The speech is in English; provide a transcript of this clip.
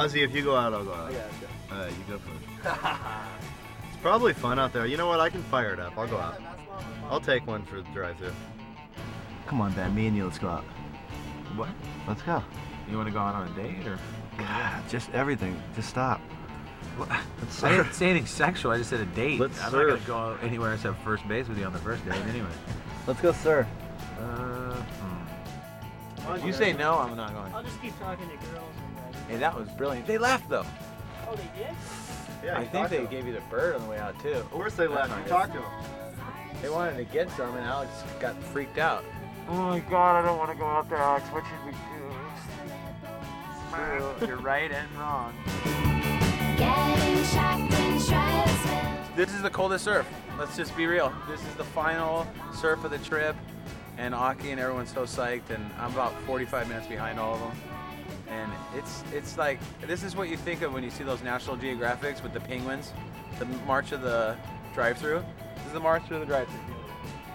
Ozzy, if you go out, I'll go out. Yeah, Alright, you go first. It's probably fun out there. You know what? I can fire it up. I'll go out. I'll take one for the drive-thru. Come on, Ben. Me and you, let's go out. What? Let's go. You want to go out on a date or? God, just everything. Just stop. I didn't say anything sexual. I just said a date. Let's I'm surf. not gonna go anywhere except first base with you on the first date anyway. Let's go surf. If you say no, I'm not going. I'll just keep talking to girls. Hey, that was brilliant. They left though. Oh, they did? Yeah, I think they gave you the bird on the way out too. Of course they left. You talked to them. They wanted to get some, and Alex got freaked out. Oh my God, I don't want to go out there, Alex. What should we do? You're right and wrong. Getting shocked in Shreddsville. This is the coldest surf. Let's just be real. This is the final surf of the trip, and Aki and everyone's so psyched, and I'm about 45 minutes behind all of them. And it's like, this is what you think of when you see those National Geographics with the penguins, the March of the Drive-Thru. This is the March of the Drive-Thru.